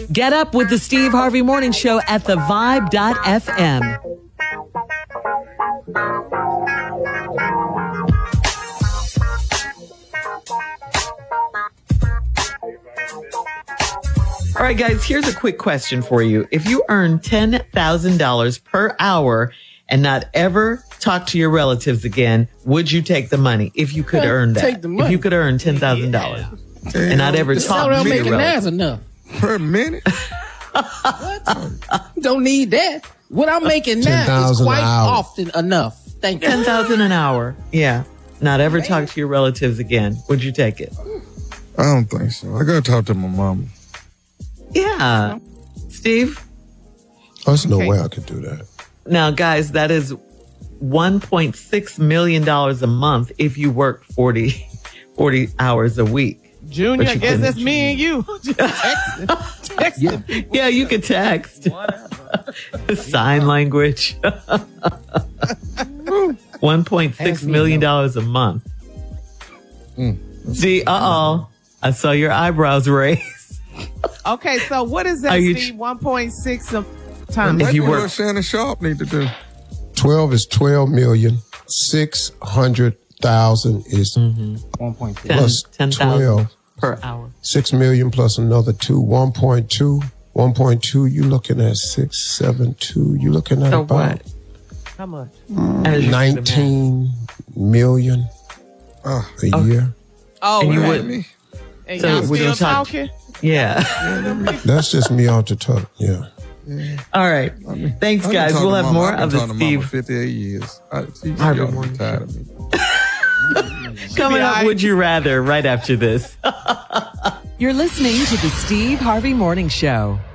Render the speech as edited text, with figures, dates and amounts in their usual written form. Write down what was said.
Get up with the Steve Harvey Morning Show at thevibe.fm. All right, guys, here's a quick question for you. If you earn $10,000 per hour and not ever talk to your relatives again, would you take the money if you could earn that? Take the money. If you could earn $10,000 and not ever talk to your relatives. Enough. Per minute? What? Don't need that. What I'm making now is quite often enough. Thank you. $10,000 an hour. Yeah. Not ever talk to your relatives again. Would you take it? I don't think so. I gotta talk to my mama. Yeah. Steve? There's no way I could do that. Now, guys, that is $1.6 million a month if you work 40 hours a week. Junior, I guess that's me and you. Text. Yeah, you could text. Sign language. $1.6 million a month. See, I saw your eyebrows raise. Okay, so what is that, Steve? 1.6 times. If you work, what Shannon Sharp need to do? 12 is 12,600,000 is 1.2 plus 12 per hour. 6 million plus another 2, 1.2. 1.2, you looking at 672. You looking at about what? How much? 19 million a year. Oh, and you right. wouldn't. And So y'all we still don't talk- talking? Yeah. That's just me off the top. Yeah. All right. Thanks, guys. We'll have more of the Steve 58 years. She's Harvey already Morning tired of me. coming up. Would you rather? Right after this. You're listening to the Steve Harvey Morning Show.